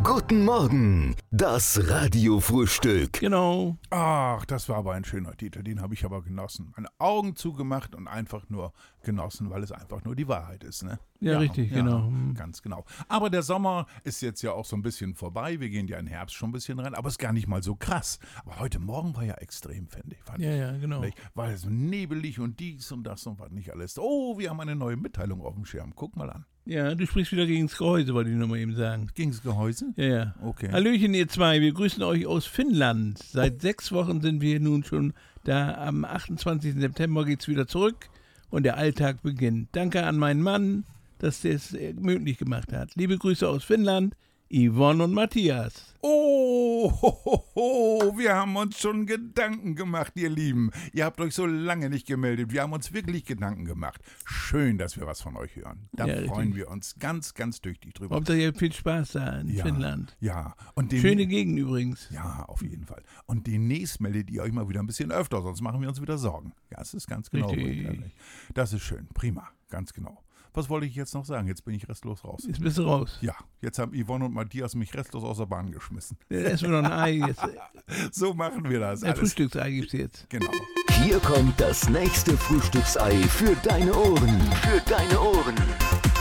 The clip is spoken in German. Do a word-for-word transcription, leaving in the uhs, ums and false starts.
Guten Morgen, das Radiofrühstück. Genau. Ach, das war aber ein schöner Titel, den habe ich aber genossen. Meine Augen zugemacht und einfach nur genossen, weil es einfach nur die Wahrheit ist, ne? Ja, richtig, genau. Ganz genau. Aber der Sommer ist jetzt ja auch so ein bisschen vorbei. Wir gehen ja in den Herbst schon ein bisschen rein, aber ist gar nicht mal so krass. Aber heute Morgen war ja extrem, finde ich. Fand Ja, ich. ja, genau. Nicht? War so nebelig und dies und das und was nicht alles. Oh, wir haben eine neue Mitteilung auf dem Schirm. Guck mal an. Ja, du sprichst wieder gegen das Gehäuse, wollte ich nochmal eben sagen. Gegen das Gehäuse? Ja, ja. Okay. Hallöchen, ihr zwei, wir grüßen euch aus Finnland. Seit sechs Wochen sind wir nun schon da. Am achtundzwanzigsten September geht's wieder zurück und der Alltag beginnt. Danke an meinen Mann, dass der es möglich gemacht hat. Liebe Grüße aus Finnland, Yvonne und Matthias. Oh, ho, ho, ho, wir haben uns schon Gedanken gemacht, ihr Lieben. Ihr habt euch so lange nicht gemeldet. Wir haben uns wirklich Gedanken gemacht. Schön, dass wir was von euch hören. Da Ja, freuen richtig. wir uns ganz, ganz tüchtig drüber. Hauptsache ihr habt viel Spaß da in Ja, Finnland. Ja. Und den, Schöne Gegend übrigens. Ja, auf jeden Fall. Und demnächst meldet ihr euch mal wieder ein bisschen öfter, sonst machen wir uns wieder Sorgen. Ja, es ist ganz genau. Richtig. Ehrlich. Das ist schön. Prima. Ganz genau. Was wollte ich jetzt noch sagen? Jetzt bin ich restlos raus. Jetzt bist du raus. Ja, jetzt haben Yvonne und Matthias mich restlos aus der Bahn geschmissen. Essen wir noch ein Ei. Jetzt, So machen wir das. ein Alles. Frühstücksei gibt's jetzt. Genau. Hier kommt das nächste Frühstücksei für deine Ohren. Für deine Ohren.